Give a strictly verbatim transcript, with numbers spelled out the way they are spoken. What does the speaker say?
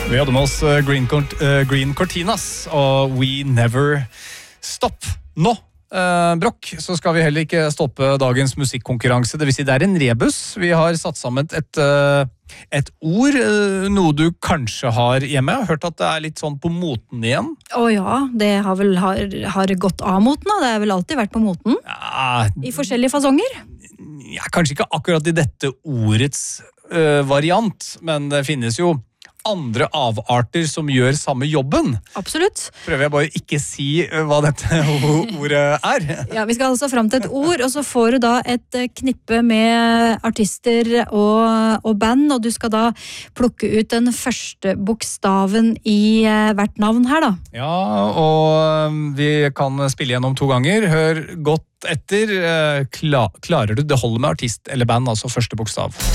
Vi hadde med oss Green, Cort- uh, Green Cortinas og We Never Stop. Nå, uh, Brock, så skal vi heller ikke stoppe dagens musikkonkurranse. Det vil si det er en rebus. Vi har satt sammen et, uh, et ord, uh, noe du kanskje har hjemme. Jeg har hørt at det er litt sånn på moten igjen. Å ja, det har vel har, har gått av moten da. Det har vel alltid vært på moten. Ja, I forskjellige fasonger. ja, kanskje ikke akkurat i dette ordets uh, variant, men det finnes jo andre avarter som gjør samme jobben. Absolutt. Prøver jeg bare ikke si hva dette ordet er. Ja, vi skal altså frem til et ord, og så får du da et knippe med artister og, og band, og du skal da plukke ut den første bokstaven i hvert navn her da. Ja, og vi kan spille gjennom to ganger. Hør godt etter. Kla- klarer du det holder med artist eller band, altså første bokstav.